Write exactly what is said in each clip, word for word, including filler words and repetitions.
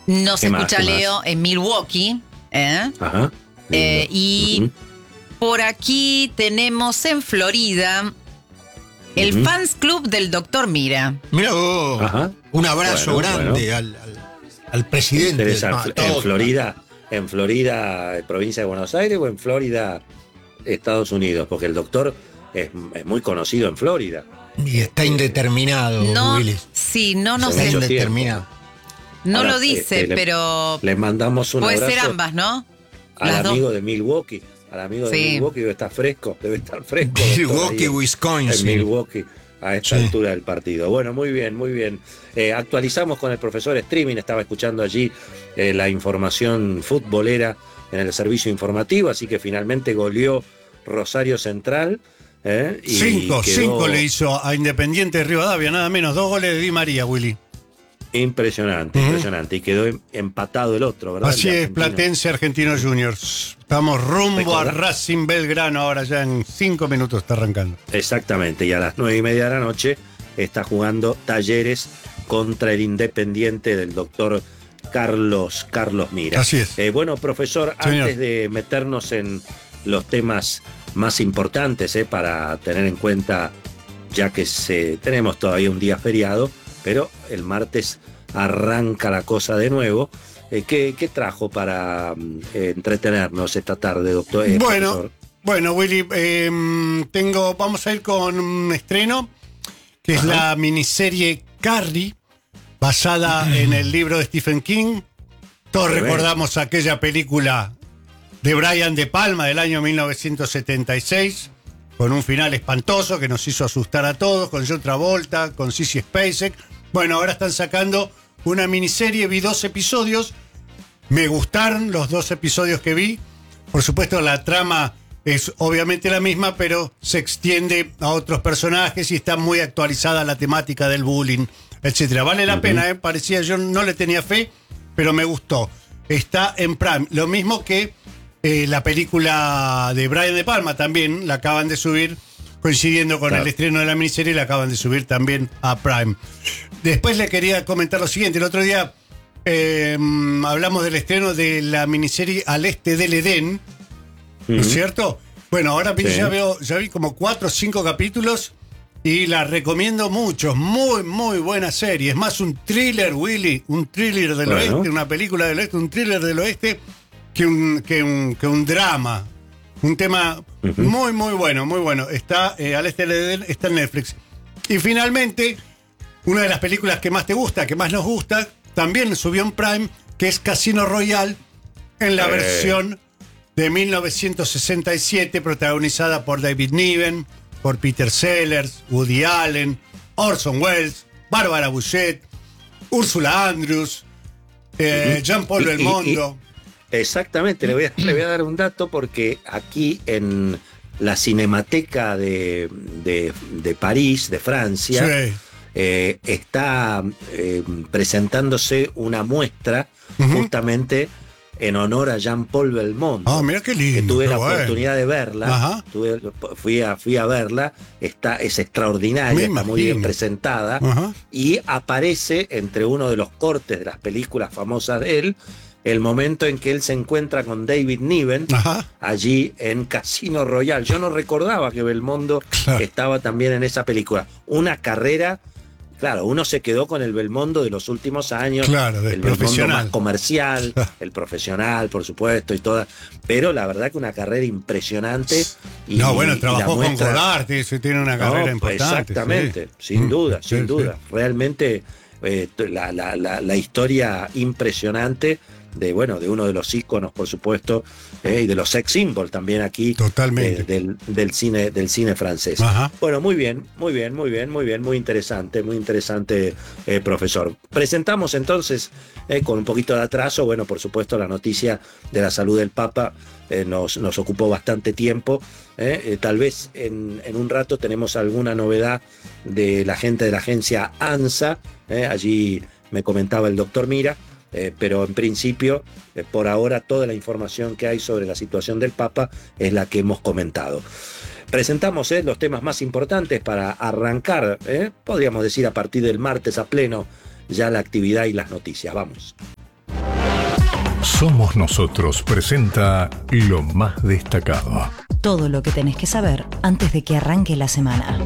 Nos ¿Qué más, escucha qué más? Leo en Milwaukee. ¿eh? Ajá. Eh, y Ujú. por aquí tenemos en Florida el Ujú. Fans Club del Doctor Mira. Mira vos, Ajá. un abrazo Bueno, grande bueno. Al, al, al presidente. Interesante. No, a todos. en Florida, en Florida, eh, provincia de Buenos Aires, o en Florida, Estados Unidos, porque el doctor es, es muy conocido en Florida. Y está indeterminado, No, Willis. sí, no, no Se Está sé. mucho indeterminado. No Ahora, lo dice, este, le- pero Le mandamos un puede ser abrazo ambas, ¿no? al Las dos. amigo de Milwaukee. Al amigo de Sí. Milwaukee debe estar fresco, debe estar fresco. doctor, Milwaukee, ahí en- Wisconsin. En Milwaukee, a esta Sí. altura del partido. Bueno, muy bien, muy bien. Eh, actualizamos con el profesor Streaming, estaba escuchando allí eh, la información futbolera en el servicio informativo, así que finalmente goleó Rosario Central. eh, y Cinco, quedó cinco le hizo a Independiente de Rivadavia, nada menos. Dos goles de Di María, Willy. Impresionante, Ujú. impresionante. Y quedó em- empatado el otro, ¿verdad? Así El de es, Argentino. Platense Argentinos Juniors. Estamos rumbo a Recordá- Racing Belgrano ahora, ya en cinco minutos está arrancando. Exactamente, y a las nueve y media de la noche está jugando Talleres contra el Independiente del doctor Carlos, Carlos Mira. Así es. Eh, bueno, profesor, Señor. antes de meternos en los temas más importantes eh, para tener en cuenta, ya que se, tenemos todavía un día feriado, pero el martes arranca la cosa de nuevo. Eh, ¿qué, qué trajo para mm, eh, entretenernos esta tarde, doctor? Eh, Bueno, profesor? bueno, Willy, eh, tengo, vamos a ir con un estreno, que es Ajá. la miniserie Carrie, basada en el libro de Stephen King. Todos Muy bien. recordamos aquella película de Brian De Palma del año mil novecientos setenta y seis, con un final espantoso que nos hizo asustar a todos, con John Travolta, con Sissy Spacek. Bueno, ahora están sacando una miniserie, vi dos episodios, me gustaron los dos episodios que vi. Por supuesto, la trama es obviamente la misma, pero se extiende a otros personajes y está muy actualizada la temática del bullying, etcétera. Vale la Ujú. pena, ¿eh? Parecía, yo no le tenía fe, pero me gustó. Está en Prime. Lo mismo que eh, la película de Brian De Palma también, la acaban de subir, coincidiendo con Claro. el estreno de la miniserie, la acaban de subir también a Prime. Después le quería comentar lo siguiente. El otro día eh, hablamos del estreno de la miniserie Al Este del Edén, ¿no es Ujú. cierto? Bueno, ahora vi- Sí. ya veo, ya vi como cuatro o cinco capítulos y la recomiendo mucho. Muy, muy buena serie. Es más un thriller, Willy, un thriller del Bueno. oeste, una película del oeste, un thriller del oeste que un, que un, que un drama. Un tema Ujú. muy, muy bueno, muy bueno. Está eh, Al Este del Edén, está en Netflix. Y finalmente, una de las películas que más te gusta, que más nos gusta, también subió en Prime, que es Casino Royale, en la Eh. versión de mil novecientos sesenta y siete, protagonizada por David Niven, por Peter Sellers, Woody Allen, Orson Welles, Bárbara Bouchet, Úrsula Andrews, eh, Jean-Paul Y- y- Belmondo. Exactamente, le voy, a, le voy a dar un dato porque aquí en la Cinemateca de, de- de París, de Francia, Sí. eh, está eh, presentándose una muestra Ujú. justamente en honor a Jean-Paul Belmondo. Ah, mira qué lindo. Que tuve qué la bueno. oportunidad de verla, Ajá. tuve- fui, a, fui a verla, está, es extraordinaria, Me está muy bien imagino. presentada, Ajá. y aparece entre uno de los cortes de las películas famosas de él, el momento en que él se encuentra con David Niven, Ajá. allí en Casino Royale. Yo no recordaba que Belmondo Claro. estaba también en esa película. Una carrera, claro, uno se quedó con el Belmondo de los últimos años, Claro, del el Belmondo profesional. más comercial, Claro. el profesional, por supuesto, y toda. Pero la verdad que una carrera impresionante. Y, No, bueno, y la trabajó con muestra- Godard, eso tiene una carrera no, importante. exactamente, sí. sin Mm, duda, sí, sin sí. duda. Realmente eh, la, la- la- la historia impresionante de, bueno, de uno de los íconos, por supuesto, eh, y de los sex symbols también aquí Totalmente. eh, del, del cine, del cine francés. Ajá. Bueno, muy bien, muy bien, muy bien, muy bien, muy interesante, muy interesante, eh, profesor. Presentamos entonces, eh, con un poquito de atraso, bueno, por supuesto, la noticia de la salud del Papa eh, nos, nos ocupó bastante tiempo. eh, eh, tal vez en, en un rato tenemos alguna novedad de la gente de la agencia ANSA, eh, allí me comentaba el doctor Mira. Eh, pero en principio, eh, por ahora, toda la información que hay sobre la situación del Papa es la que hemos comentado. Presentamos eh, los temas más importantes para arrancar, eh, podríamos decir a partir del martes a pleno, ya la actividad y las noticias. Vamos. Somos Nosotros presenta lo más destacado. Todo lo que tenés que saber antes de que arranque la semana.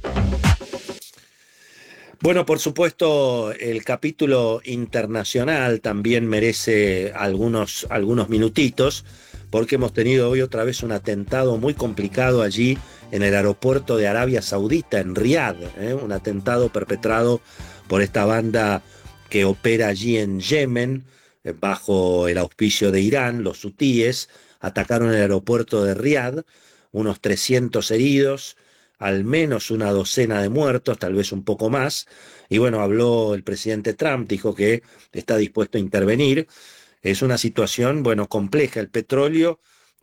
Bueno, por supuesto, el capítulo internacional también merece algunos, algunos minutitos, porque hemos tenido hoy otra vez un atentado muy complicado allí en el aeropuerto de Arabia Saudita, en Riad, ¿eh? Un atentado perpetrado por esta banda que opera allí en Yemen, eh, bajo el auspicio de Irán. Los hutíes atacaron el aeropuerto de Riad, unos trescientos heridos, al menos una docena de muertos, tal vez un poco más. Y bueno, habló el presidente Trump, dijo que está dispuesto a intervenir. Es una situación, bueno, compleja. El petróleo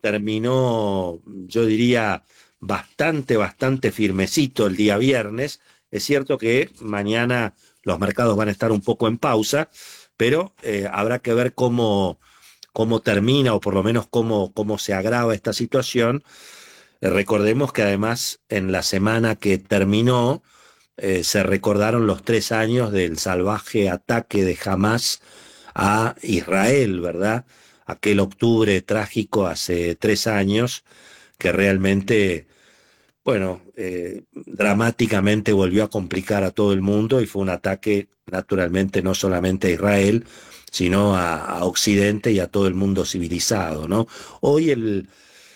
terminó, yo diría, bastante, bastante firmecito el día viernes. Es cierto que mañana los mercados van a estar un poco en pausa, pero eh, habrá que ver cómo, cómo termina, o por lo menos cómo, cómo se agrava esta situación. Eh, recordemos que además en la semana que terminó eh, se recordaron los tres años del salvaje ataque de Hamás a Israel, ¿verdad? Aquel octubre trágico hace tres años que realmente, bueno, eh, dramáticamente volvió a complicar a todo el mundo, y fue un ataque naturalmente no solamente a Israel, sino a, a Occidente y a todo el mundo civilizado, ¿no? Hoy el,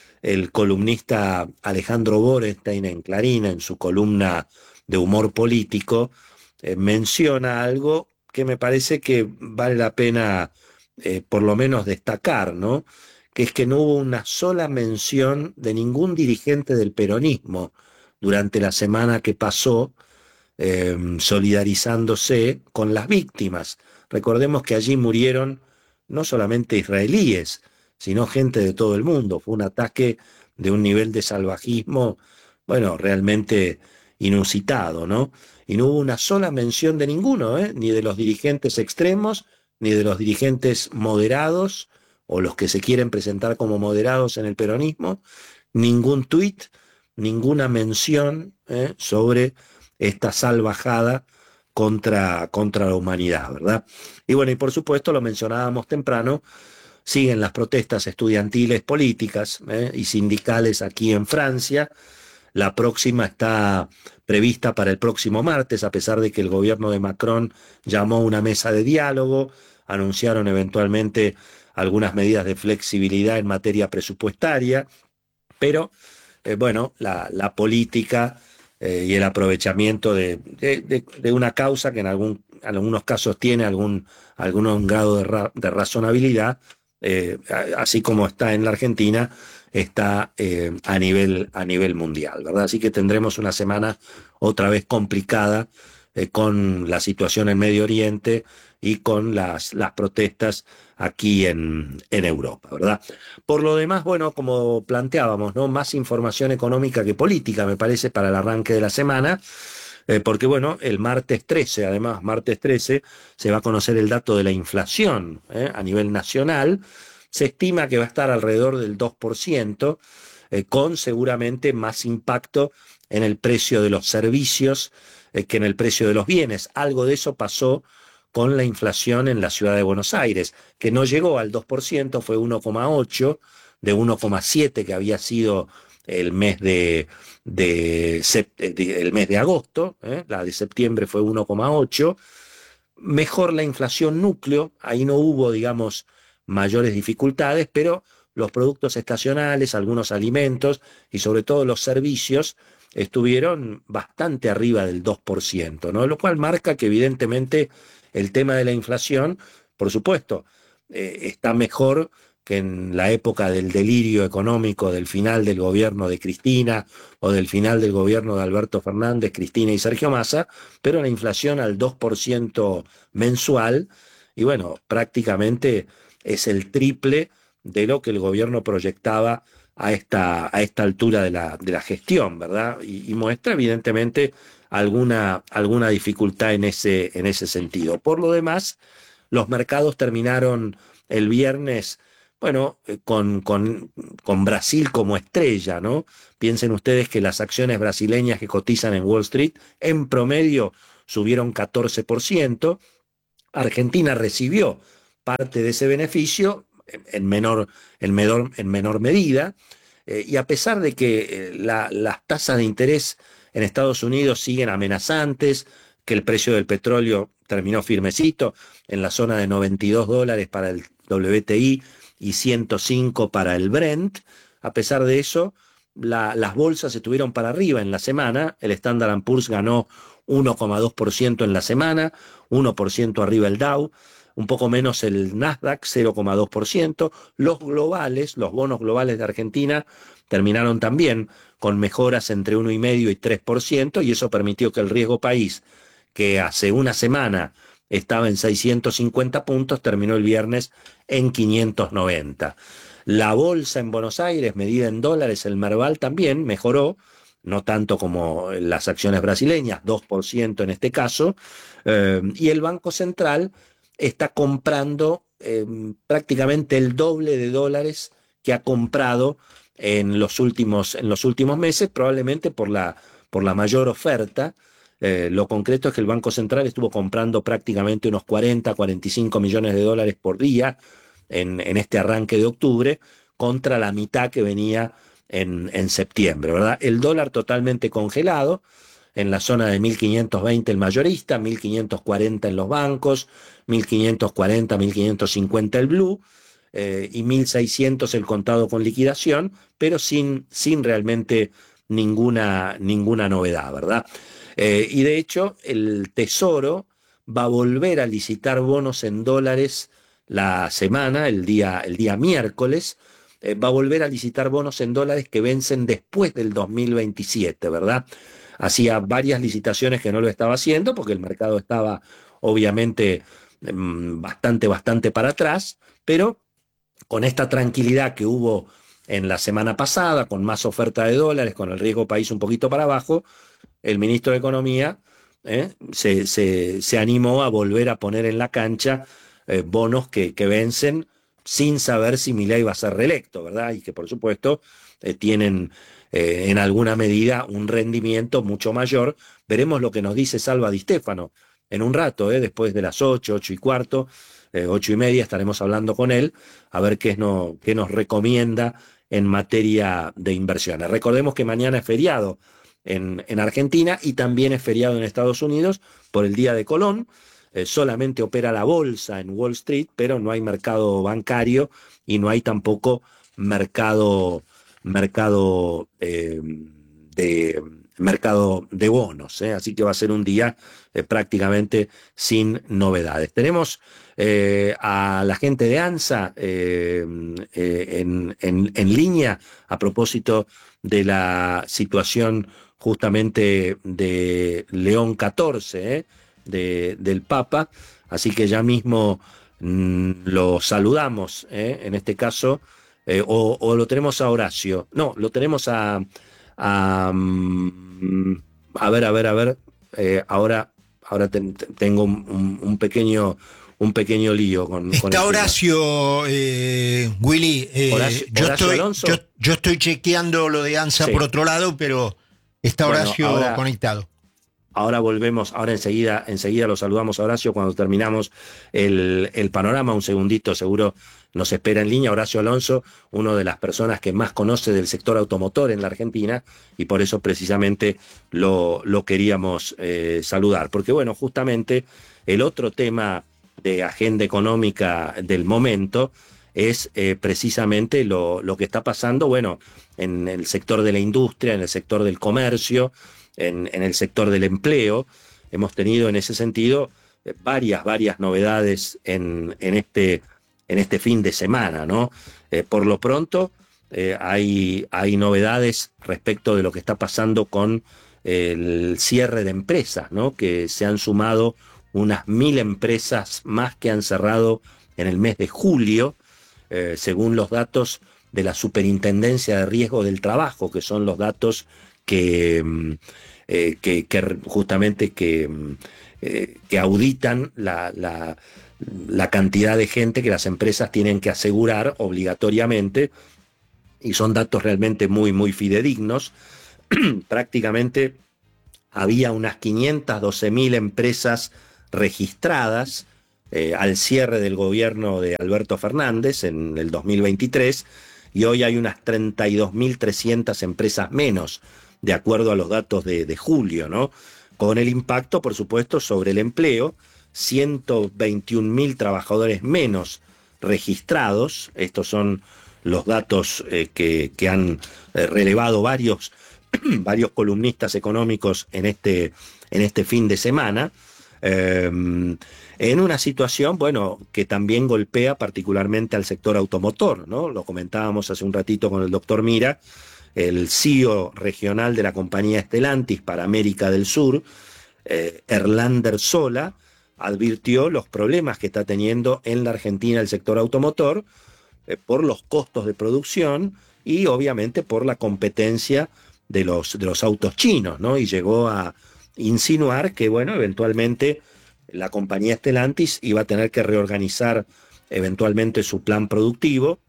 el columnista Alejandro Borenstein en Clarín, en su columna de humor político, eh, menciona algo que me parece que vale la pena eh, por lo menos destacar, ¿no? Que es que no hubo una sola mención de ningún dirigente del peronismo durante la semana que pasó, eh, solidarizándose con las víctimas. Recordemos que allí murieron no solamente israelíes, sino gente de todo el mundo. Fue un ataque de un nivel de salvajismo, bueno, realmente inusitado, ¿no? Y no hubo una sola mención de ninguno, ¿eh? Ni de los dirigentes extremos, ni de los dirigentes moderados, o los que se quieren presentar como moderados en el peronismo. Ningún tuit, ninguna mención ¿eh? sobre esta salvajada contra, contra la humanidad, ¿verdad? Y bueno, y por supuesto, lo mencionábamos temprano, siguen las protestas estudiantiles, políticas ¿eh? y sindicales aquí en Francia. La próxima está prevista para el próximo martes, a pesar de que el gobierno de Macron llamó a una mesa de diálogo, anunciaron eventualmente algunas medidas de flexibilidad en materia presupuestaria, pero eh, bueno, la, la política eh, y el aprovechamiento de, de, de, de una causa que en, algún, en algunos casos tiene algún, algún grado de, ra, de razonabilidad, eh, así como está en la Argentina, está eh, a nivel, a nivel mundial, ¿verdad? Así que tendremos una semana otra vez complicada eh, con la situación en Medio Oriente y con las, las protestas aquí en, en Europa, ¿verdad? Por lo demás, bueno, como planteábamos, ¿no? Más información económica que política, me parece, para el arranque de la semana, eh, porque, bueno, el martes trece, además, martes trece, se va a conocer el dato de la inflación ¿eh? a nivel nacional. Se estima que va a estar alrededor del dos por ciento, eh, con seguramente más impacto en el precio de los servicios eh, que en el precio de los bienes. Algo de eso pasó con la inflación en la ciudad de Buenos Aires, que no llegó al dos por ciento, fue uno coma ocho, de uno coma siete que había sido el mes de, de, de, el mes de agosto, ¿eh? La de septiembre fue uno coma ocho. Mejor la inflación núcleo, ahí no hubo, digamos, mayores dificultades, pero los productos estacionales, algunos alimentos y sobre todo los servicios estuvieron bastante arriba del dos por ciento, ¿no? Lo cual marca que evidentemente el tema de la inflación, por supuesto, eh, está mejor que en la época del delirio económico del final del gobierno de Cristina o del final del gobierno de Alberto Fernández, Cristina y Sergio Massa, pero la inflación al dos por ciento mensual, y bueno, prácticamente es el triple de lo que el gobierno proyectaba a esta, a esta altura de la, de la gestión, ¿verdad? Y, y muestra evidentemente alguna, alguna dificultad en ese, en ese sentido. Por lo demás, los mercados terminaron el viernes, bueno, con, con, con Brasil como estrella, ¿no? Piensen ustedes que las acciones brasileñas que cotizan en Wall Street en promedio subieron catorce por ciento. Argentina recibió parte de ese beneficio, en menor, en menor, en menor medida. Eh, y a pesar de que eh, la, las tasas de interés en Estados Unidos siguen amenazantes, que el precio del petróleo terminó firmecito en la zona de noventa y dos dólares para el W T I y ciento cinco para el Brent, a pesar de eso, la, las bolsas estuvieron para arriba en la semana. El Standard and Poor's ganó uno coma dos por ciento en la semana, uno por ciento arriba el Dow, un poco menos el Nasdaq, cero coma dos por ciento. Los globales, los bonos globales de Argentina, terminaron también con mejoras entre uno coma cinco y tres por ciento, y eso permitió que el riesgo país, que hace una semana estaba en seiscientos cincuenta puntos, terminó el viernes en quinientos noventa. La bolsa en Buenos Aires, medida en dólares, el Merval, también mejoró, no tanto como las acciones brasileñas, dos por ciento en este caso, eh, y el Banco Central está comprando eh, prácticamente el doble de dólares que ha comprado en los últimos, en los últimos meses, probablemente por la, por la mayor oferta. Eh, lo concreto es que el Banco Central estuvo comprando prácticamente unos cuarenta, cuarenta y cinco millones de dólares por día en, en este arranque de octubre, contra la mitad que venía en, en septiembre, ¿verdad? El dólar totalmente congelado, en la zona de mil quinientos veinte el mayorista, mil quinientos cuarenta en los bancos, mil quinientos cuarenta, mil quinientos cincuenta el blue, eh, y mil seiscientos el contado con liquidación, pero sin, sin realmente ninguna, ninguna novedad, ¿verdad? Eh, y de hecho, el Tesoro va a volver a licitar bonos en dólares la semana, el día, el día miércoles, eh, va a volver a licitar bonos en dólares que vencen después del dos mil veintisiete, ¿verdad? Hacía varias licitaciones que no lo estaba haciendo porque el mercado estaba obviamente mmm, bastante, bastante para atrás, pero con esta tranquilidad que hubo en la semana pasada, con más oferta de dólares, con el riesgo país un poquito para abajo, el ministro de Economía eh, se, se, se animó a volver a poner en la cancha eh, bonos que, que vencen sin saber si Milei va a ser reelecto, ¿verdad? Y que por supuesto eh, tienen eh, en alguna medida un rendimiento mucho mayor. Veremos lo que nos dice Salva Di Stefano en un rato, eh, después de las ocho, ocho y cuarto, eh, ocho y media estaremos hablando con él, a ver qué, es no, qué nos recomienda en materia de inversiones. Recordemos que mañana es feriado en, en Argentina y también es feriado en Estados Unidos por el Día de Colón. Eh, solamente opera la bolsa en Wall Street, pero no hay mercado bancario y no hay tampoco mercado, mercado, eh, de, mercado de bonos. Eh. Así que va a ser un día eh, prácticamente sin novedades. Tenemos eh, a la gente de ANSA eh, eh, en, en, en línea a propósito de la situación justamente de León catorce, eh, de, del Papa, así que ya mismo mmm, lo saludamos, eh, en este caso, eh, o, o lo tenemos a Horacio, no, lo tenemos a, a, um, a ver, a ver, a ver, eh, ahora, ahora ten, tengo un, un pequeño... un pequeño lío con, Está con el Horacio, eh, Willy. Eh, Horacio, yo, Horacio estoy, Alonso. yo, yo estoy chequeando lo de ANSA Sí. por otro lado, pero está Bueno, Horacio ahora- conectado. Ahora volvemos, ahora enseguida, enseguida lo saludamos a Horacio cuando terminamos el, el panorama. Un segundito, seguro nos espera en línea Horacio Alonso, una de las personas que más conoce del sector automotor en la Argentina, y por eso precisamente lo, lo queríamos eh, saludar. Porque bueno, justamente el otro tema de agenda económica del momento es eh, precisamente lo, lo que está pasando, bueno, en el sector de la industria, en el sector del comercio, en, en el sector del empleo. Hemos tenido en ese sentido eh, varias, varias novedades en, en, este, en este fin de semana, ¿no? Eh, por lo pronto, eh, hay, hay novedades respecto de lo que está pasando con el cierre de empresas, ¿no? Que se han sumado unas mil empresas más que han cerrado en el mes de julio, eh, según los datos de la Superintendencia de Riesgo del Trabajo, que son los datos que, eh, que, que justamente que, eh, que auditan la, la, la cantidad de gente que las empresas tienen que asegurar obligatoriamente, y son datos realmente muy, muy fidedignos. Prácticamente había unas quinientas doce mil empresas registradas eh, al cierre del gobierno de Alberto Fernández en el dos mil veintitrés, y hoy hay unas treinta y dos mil trescientas empresas menos, de acuerdo a los datos de, de julio, ¿no? Con el impacto, por supuesto, sobre el empleo, ciento veintiún mil trabajadores menos registrados. Estos son los datos eh, que, que han eh, relevado varios, varios columnistas económicos en este, en este fin de semana, eh, en una situación, bueno, que también golpea particularmente al sector automotor, ¿no? Lo comentábamos hace un ratito con el doctor Mira, el C E O regional de la compañía Stellantis para América del Sur, eh, Erlander Sola, advirtió los problemas que está teniendo en la Argentina el sector automotor eh, por los costos de producción y obviamente por la competencia de los, de los autos chinos, ¿no? Y llegó a insinuar que, bueno, eventualmente la compañía Stellantis iba a tener que reorganizar eventualmente su plan productivo.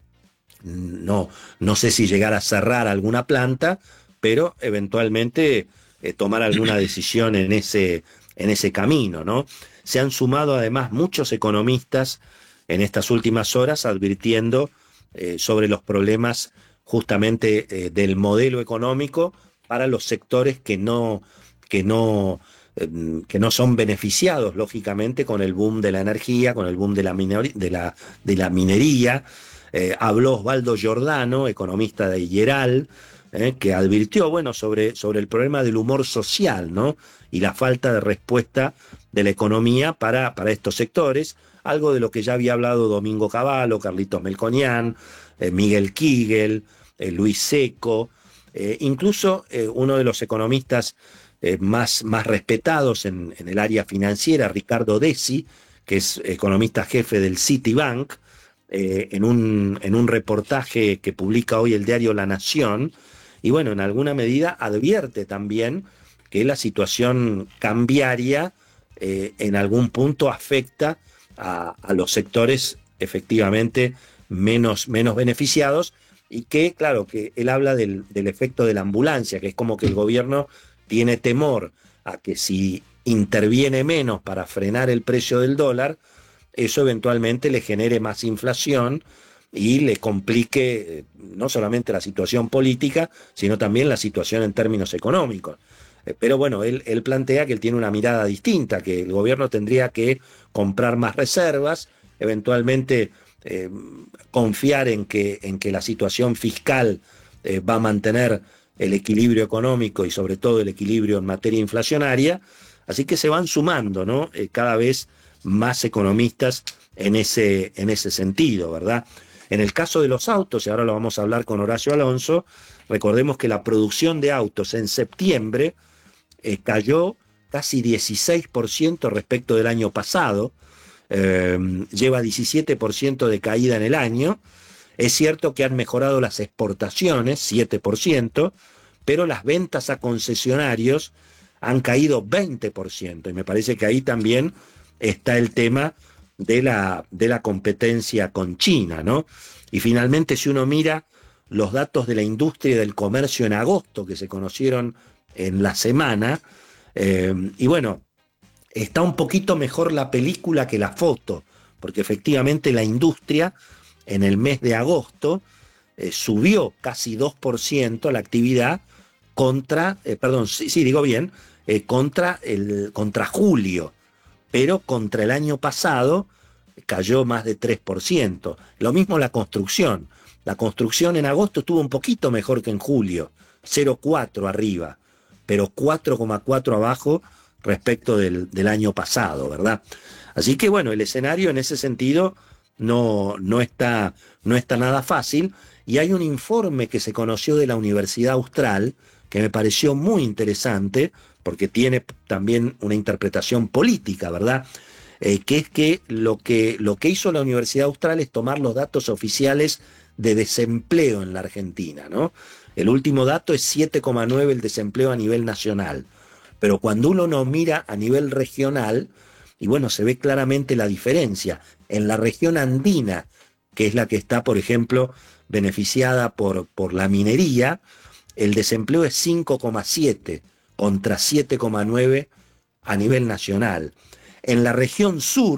No, no sé si llegar a cerrar alguna planta, pero eventualmente eh, tomar alguna decisión en ese, en ese camino, ¿no? Se han sumado además muchos economistas en estas últimas horas advirtiendo eh, sobre los problemas justamente eh, del modelo económico para los sectores que no, que no, eh, que no son beneficiados, lógicamente, con el boom de la energía, con el boom de la, minori- de la, de la minería. Eh, habló Osvaldo Giordano, economista de Ieral, eh, que advirtió, bueno, sobre, sobre el problema del humor social, ¿no? Y la falta de respuesta de la economía para, para estos sectores, algo de lo que ya había hablado Domingo Cavallo, Carlitos Melconian, eh, Miguel Kigel, eh, Luis Seco, eh, incluso eh, uno de los economistas eh, más, más respetados en, en el área financiera, Ricardo Desi, que es economista jefe del Citibank, eh, en, un, en un reportaje que publica hoy el diario La Nación, y bueno, en alguna medida advierte también que la situación cambiaria eh, en algún punto afecta a, a los sectores efectivamente menos, menos beneficiados, y que, claro, que él habla del, del efecto de la ambulancia, que es como que el gobierno tiene temor a que si interviene menos para frenar el precio del dólar, eso eventualmente le genere más inflación y le complique eh, no solamente la situación política, sino también la situación en términos económicos. Eh, pero bueno, él, él plantea que él tiene una mirada distinta, que el gobierno tendría que comprar más reservas, eventualmente eh, confiar en que, en que la situación fiscal eh, va a mantener el equilibrio económico y sobre todo el equilibrio en materia inflacionaria. Así que se van sumando, ¿no? Eh, cada vez más economistas en ese, en ese sentido, ¿verdad? En el caso de los autos, y ahora lo vamos a hablar con Horacio Alonso, recordemos que la producción de autos en septiembre eh, cayó casi dieciséis por ciento respecto del año pasado, eh, lleva diecisiete por ciento de caída en el año. Es cierto que han mejorado las exportaciones, siete por ciento, pero las ventas a concesionarios han caído veinte por ciento, y me parece que ahí también está el tema de la, de la competencia con China, ¿no? Y finalmente, si uno mira los datos de la industria y del comercio en agosto, que se conocieron en la semana, eh, y bueno, está un poquito mejor la película que la foto, porque efectivamente la industria en el mes de agosto eh, subió casi dos por ciento la actividad contra, eh, perdón, sí, sí, digo bien, eh, contra, el, contra julio, pero contra el año pasado cayó más de tres por ciento. Lo mismo la construcción. La construcción en agosto estuvo un poquito mejor que en julio, cero coma cuatro arriba, pero cuatro coma cuatro abajo respecto del, del año pasado, ¿verdad? Así que bueno, el escenario en ese sentido no, no, está, no está nada fácil, y hay un informe que se conoció de la Universidad Austral que me pareció muy interesante, porque tiene también una interpretación política, ¿verdad? Eh, que es que lo, que lo que hizo la Universidad Austral es tomar los datos oficiales de desempleo en la Argentina, ¿no? El último dato es siete coma nueve el desempleo a nivel nacional, pero cuando uno lo mira a nivel regional, y bueno, se ve claramente la diferencia. En la región andina, que es la que está, por ejemplo, beneficiada por, por la minería, el desempleo es cinco coma siete contra siete coma nueve a nivel nacional. En la región sur,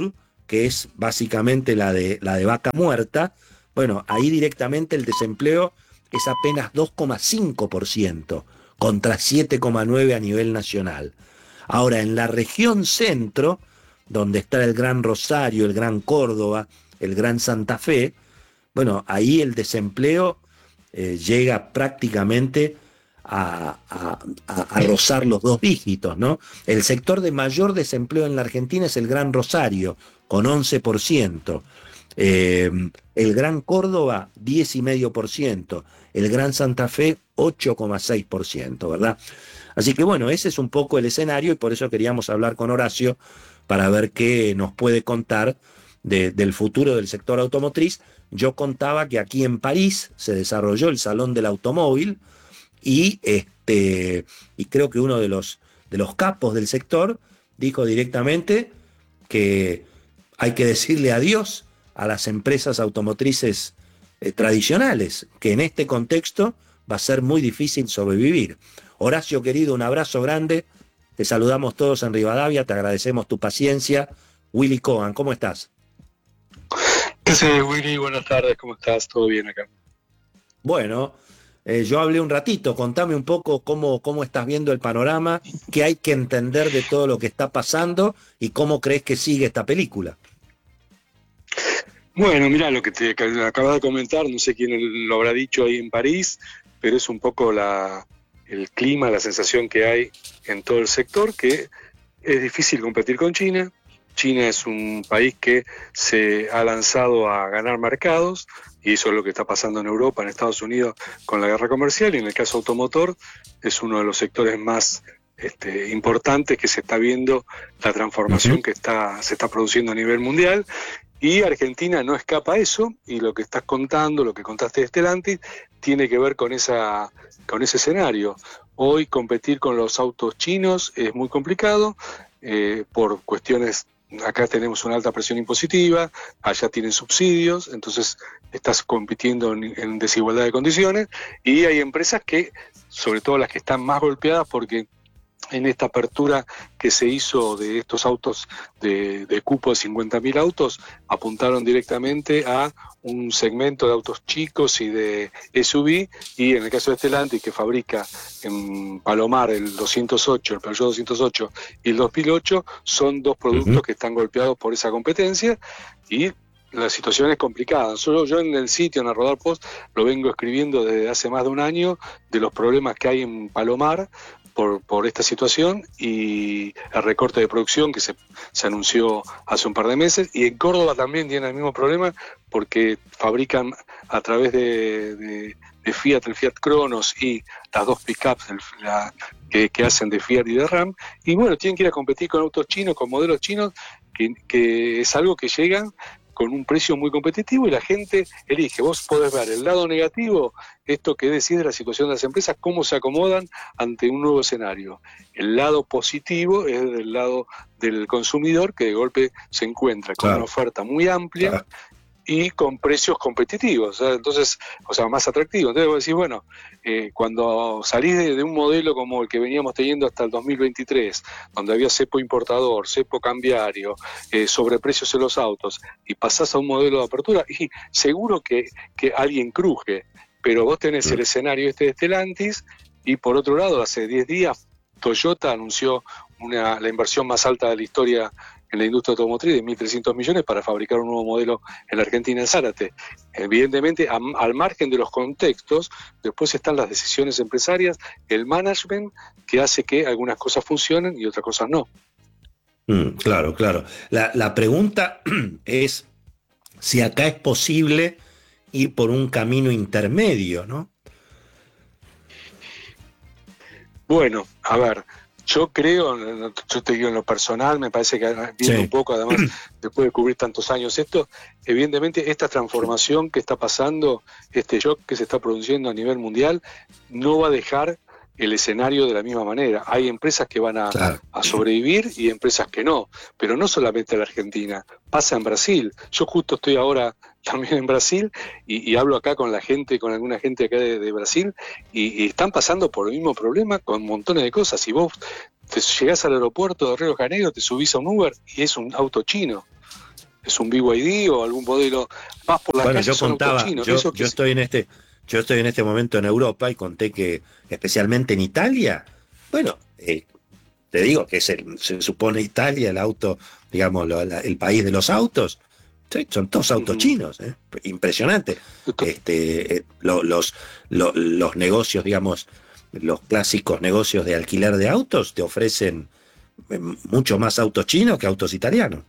que es básicamente la de, la de vaca muerta, bueno, ahí directamente el desempleo es apenas dos coma cinco por ciento contra siete coma nueve por ciento a nivel nacional. Ahora, en la región centro, donde está el Gran Rosario, el Gran Córdoba, el Gran Santa Fe, bueno, ahí el desempleo eh, llega prácticamente a, a, a, a rozar los dos dígitos, ¿no? El sector de mayor desempleo en la Argentina es el Gran Rosario, con once por ciento. Eh, el Gran Córdoba, diez coma cinco por ciento. El Gran Santa Fe, ocho coma seis por ciento, ¿verdad? Así que bueno, ese es un poco el escenario y por eso queríamos hablar con Horacio para ver qué nos puede contar de, del futuro del sector automotriz. Yo contaba que aquí en París se desarrolló el Salón del Automóvil y, este, y creo que uno de los, de los capos del sector dijo directamente que hay que decirle adiós a las empresas automotrices eh, tradicionales, que en este contexto va a ser muy difícil sobrevivir. Horacio, querido, un abrazo grande. Te saludamos todos en Rivadavia, te agradecemos tu paciencia. Willy Cohen, ¿cómo estás? ¿Qué haces, Willy? Buenas tardes, ¿cómo estás? ¿Todo bien acá? Bueno, eh, yo hablé un ratito, contame un poco cómo, cómo estás viendo el panorama, qué hay que entender de todo lo que está pasando y cómo crees que sigue esta película. Bueno, mira lo que te acabas de comentar, no sé quién lo habrá dicho ahí en París, pero es un poco la, el clima, la sensación que hay en todo el sector, que es difícil competir con China. China es un país que se ha lanzado a ganar mercados, y eso es lo que está pasando en Europa, en Estados Unidos, con la guerra comercial, y en el caso automotor es uno de los sectores más este, importantes que se está viendo la transformación uh-huh. que está, se está produciendo a nivel mundial. Y Argentina no escapa a eso, y lo que estás contando, lo que contaste de Stellantis, tiene que ver con esa, con ese escenario. Hoy competir con los autos chinos es muy complicado, eh, por cuestiones, acá tenemos una alta presión impositiva, allá tienen subsidios, entonces estás compitiendo en, en desigualdad de condiciones, y hay empresas que, sobre todo las que están más golpeadas porque en esta apertura que se hizo de estos autos de, de cupo de cincuenta mil autos, apuntaron directamente a un segmento de autos chicos y de S U V, y en el caso de Stellantis, que fabrica en Palomar el doscientos ocho, el Peugeot doscientos ocho y el dos mil ocho, son dos productos uh-huh. que están golpeados por esa competencia, y la situación es complicada. Solo yo en el sitio, en el Rodar Post, lo vengo escribiendo desde hace más de un año, de los problemas que hay en Palomar, Por, por esta situación, y el recorte de producción que se, se anunció hace un par de meses, y en Córdoba también tienen el mismo problema porque fabrican a través de, de, de Fiat, el Fiat Cronos y las dos pickups el, la, que, que hacen de Fiat y de Ram, y bueno, tienen que ir a competir con autos chinos, con modelos chinos, que, que es algo que llegan con un precio muy competitivo y la gente elige. Vos podés ver el lado negativo, esto que decide la situación de las empresas, cómo se acomodan ante un nuevo escenario. El lado positivo es del lado del consumidor, que de golpe se encuentra con claro. una oferta muy amplia claro. y con precios competitivos, ¿sabes? Entonces, o sea, más atractivos. Entonces vos decís, bueno, eh, cuando salís de, de un modelo como el que veníamos teniendo hasta el dos mil veintitrés, donde había cepo importador, cepo cambiario, eh, sobreprecios en los autos, y pasás a un modelo de apertura, y seguro que, que alguien cruje, pero vos tenés el escenario este de Stellantis, y por otro lado, hace diez días, Toyota anunció una, la inversión más alta de la historia en la industria automotriz de mil trescientos millones para fabricar un nuevo modelo en la Argentina, en Zárate. Evidentemente, a, al margen de los contextos, después están las decisiones empresarias, el management, que hace que algunas cosas funcionen y otras cosas no. Mm, claro, claro. La, la pregunta es si acá es posible ir por un camino intermedio, ¿no? Bueno, a ver, yo creo, yo te digo en lo personal, me parece que viendo sí. un poco, además, después de cubrir tantos años esto, evidentemente esta transformación que está pasando, este shock que se está produciendo a nivel mundial, no va a dejar el escenario de la misma manera. Hay empresas que van a, claro. a sobrevivir y empresas que no, pero no solamente en la Argentina, pasa en Brasil. Yo justo estoy ahora también en Brasil y, y hablo acá con la gente, con alguna gente acá de, de Brasil, y, y están pasando por el mismo problema con montones de cosas. Si vos te llegás al aeropuerto de Río de Janeiro, te subís a un Uber y es un auto chino. es un B Y D o algún modelo más por la Bueno, calle, yo son contaba, autos chinos. yo, Eso que yo sí. estoy en este, yo estoy en este momento en Europa y conté que, especialmente en Italia, bueno, eh, te digo que es el- se supone Italia el auto, digamos, lo- la- el país de los autos. Sí, son todos autos Ujú. chinos, ¿eh? Impresionante. Este, eh, lo- los, lo- los negocios, digamos, los clásicos negocios de alquiler de autos te ofrecen eh, mucho más autos chinos que autos italianos.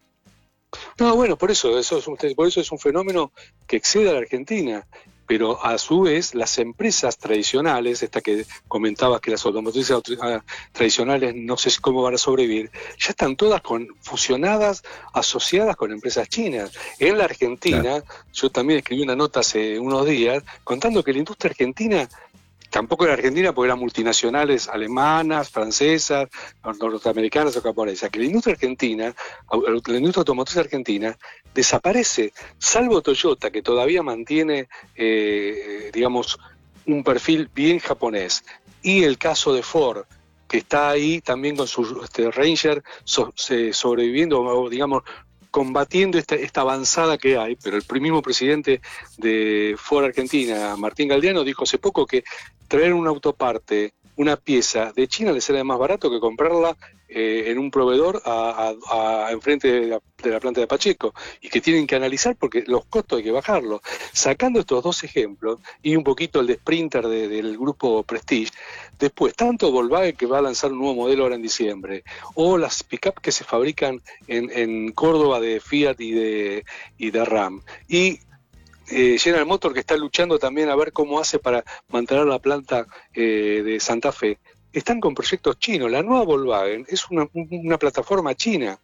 No, bueno, por eso, eso es un, por eso es un fenómeno que excede a la Argentina. Pero a su vez, las empresas tradicionales, esta que comentabas que las automotrices auto- ah, tradicionales no sé cómo van a sobrevivir, ya están todas con, fusionadas, asociadas con empresas chinas. En la Argentina, yo también escribí una nota hace unos días contando que la industria argentina, tampoco era argentina porque eran multinacionales alemanas, francesas, norteamericanas o japonesas, que la industria argentina, au- la industria automotriz argentina, desaparece, salvo Toyota, que todavía mantiene, eh, digamos, un perfil bien japonés. Y el caso de Ford, que está ahí también con su este, Ranger so- se- sobreviviendo, o digamos, combatiendo esta, esta avanzada que hay, pero el mismo presidente de Ford Argentina, Martín Galdiano, dijo hace poco que traer una autoparte, una pieza de China le sale más barato que comprarla eh, en un proveedor a, a, a enfrente de la, de la planta de Pacheco, y que tienen que analizar porque los costos hay que bajarlos. Sacando estos dos ejemplos y un poquito el de Sprinter de, del grupo Prestige, después tanto Volkswagen, que va a lanzar un nuevo modelo ahora en diciembre, o las pick-up que se fabrican en, en Córdoba de Fiat y de, y de Ram, y Eh, General Motors, que está luchando también a ver cómo hace para mantener la planta eh, de Santa Fe, están con proyectos chinos. La nueva Volkswagen es una, una plataforma china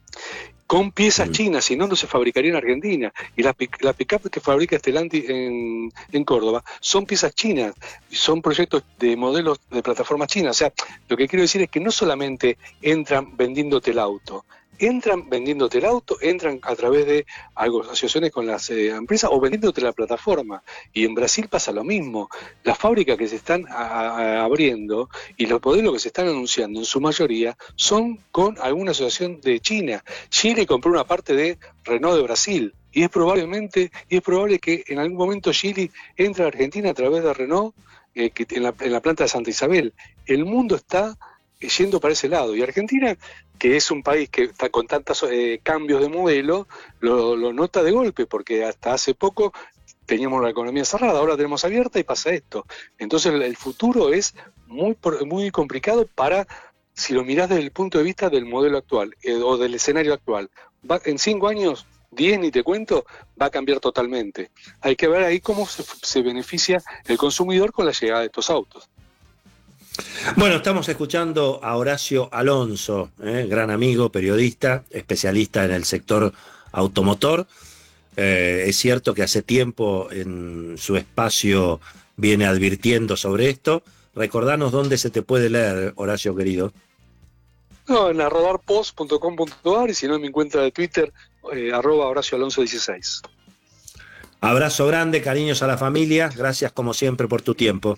con piezas Mm. chinas, si no, no se fabricaría en Argentina. Y la, pick- la pick-up que fabrica Stellantis en, en Córdoba son piezas chinas, son proyectos de modelos de plataformas chinas. O sea, lo que quiero decir es que no solamente entran vendiéndote el auto, entran vendiéndote el auto, entran a través de algo, asociaciones con las eh, empresas o vendiéndote la plataforma. Y en Brasil pasa lo mismo. Las fábricas que se están a- a- abriendo y los modelos que se están anunciando en su mayoría son con alguna asociación de China. Chile compró una parte de Renault de Brasil y es probablemente y es probable que en algún momento Chile entre a Argentina a través de Renault eh, que en, la, en la planta de Santa Isabel. El mundo está eh, yendo para ese lado y Argentina, que es un país que está con tantos eh, cambios de modelo, lo, lo nota de golpe porque hasta hace poco teníamos la economía cerrada, ahora tenemos abierta y pasa esto. Entonces el, el futuro es muy, muy complicado para, si lo mirás desde el punto de vista del modelo actual eh, o del escenario actual. Va, en cinco años, diez ni te cuento, va a cambiar totalmente. Hay que ver ahí cómo se, se beneficia el consumidor con la llegada de estos autos. Bueno, estamos escuchando a Horacio Alonso, eh, gran amigo, periodista, especialista en el sector automotor. Eh, es cierto que hace tiempo en su espacio viene advirtiendo sobre esto. Recordanos dónde se te puede leer, Horacio querido. No, en arrobarpost punto com punto ar y si no en mi cuenta de Twitter, eh, arroba Horacio Alonso dieciséis. Abrazo grande, cariños a la familia. Gracias como siempre por tu tiempo.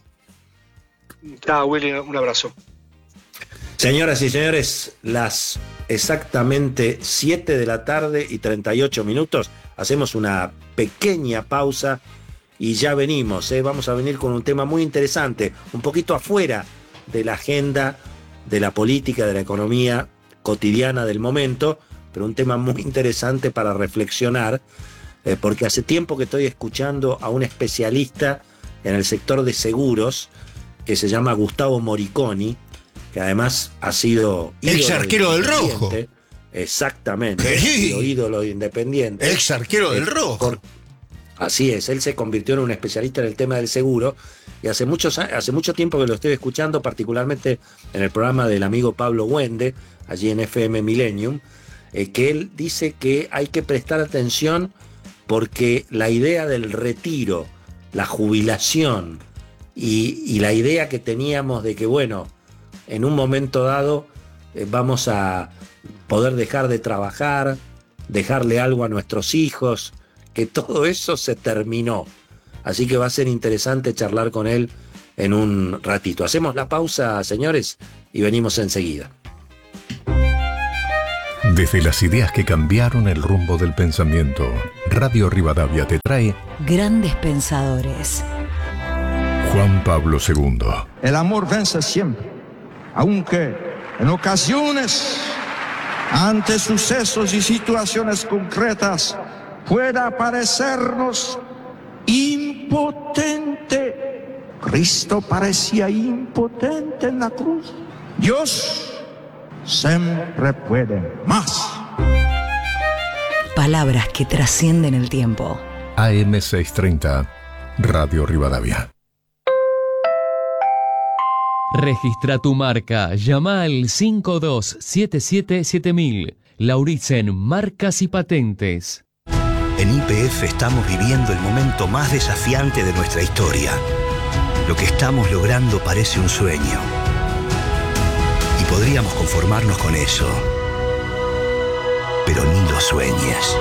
Chao, Willy, un abrazo. Señoras y señores, las exactamente siete de la tarde y treinta y ocho minutos. Hacemos una pequeña pausa y ya venimos. ¿eh? Vamos a venir con un tema muy interesante, un poquito afuera de la agenda de la política, de la economía cotidiana del momento, pero un tema muy interesante para reflexionar, eh, porque hace tiempo que estoy escuchando a un especialista en el sector de seguros que se llama Gustavo Moriconi, que además ha sido Ex arquero del Rojo. Exactamente, Sí. ha sido ídolo de Independiente. Ex arquero del Eh, Rojo. por- Así es, él se convirtió en un especialista en el tema del seguro y hace, muchos, a- hace mucho tiempo que lo estoy escuchando, particularmente en el programa del amigo Pablo Wende, allí en F M Millennium, eh, que él dice que hay que prestar atención porque la idea del retiro, la jubilación y, y la idea que teníamos de que, bueno, en un momento dado eh, vamos a poder dejar de trabajar, dejarle algo a nuestros hijos, que todo eso se terminó. Así que va a ser interesante charlar con él en un ratito. Hacemos la pausa, señores, y venimos enseguida. Desde las ideas que cambiaron el rumbo del pensamiento, Radio Rivadavia te trae Grandes pensadores. Juan Pablo segundo. El amor vence siempre, aunque en ocasiones, ante sucesos y situaciones concretas, pueda parecernos impotente. Cristo parecía impotente en la cruz. Dios siempre puede más. Palabras que trascienden el tiempo. A M seiscientos treinta, Radio Rivadavia. Registra tu marca. Llama al cinco dos siete siete siete mil. Lauritzen Marcas y Patentes. En Y P F estamos viviendo el momento más desafiante de nuestra historia. Lo que estamos logrando parece un sueño. Y podríamos conformarnos con eso. Pero ni lo sueñes.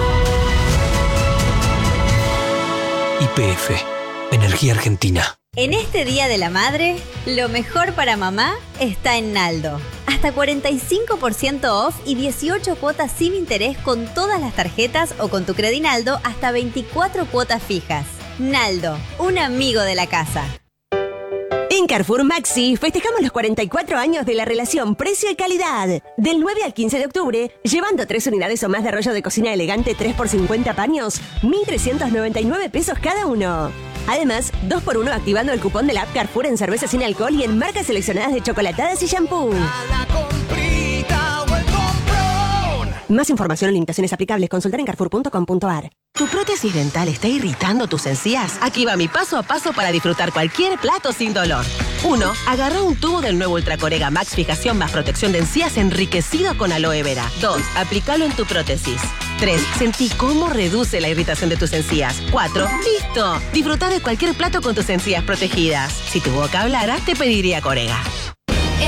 Y P F, Energía Argentina. En este Día de la Madre, lo mejor para mamá está en Naldo. Hasta cuarenta y cinco por ciento off y dieciocho cuotas sin interés con todas las tarjetas o con tu Credinaldo hasta veinticuatro cuotas fijas. Naldo, un amigo de la casa. En Carrefour Maxi festejamos los cuarenta y cuatro años de la relación precio y calidad. Del nueve al quince de octubre, llevando tres unidades o más de rollo de cocina elegante tres por cincuenta paños, mil trescientos noventa y nueve pesos cada uno. Además, dos por uno activando el cupón de la app Carrefour en cerveza sin alcohol y en marcas seleccionadas de chocolatadas y shampoo. Más información o limitaciones aplicables, consultar en carrefour punto com punto a r. ¿Tu prótesis dental está irritando tus encías? Aquí va mi paso a paso para disfrutar cualquier plato sin dolor. uno. Agarra un tubo del nuevo Ultracorega Max Fijación más protección de encías enriquecido con aloe vera. dos. Aplícalo en tu prótesis. tres. Sentí cómo reduce la irritación de tus encías. cuatro. ¡Listo! Disfruta de cualquier plato con tus encías protegidas. Si tu boca hablara, te pediría Corega.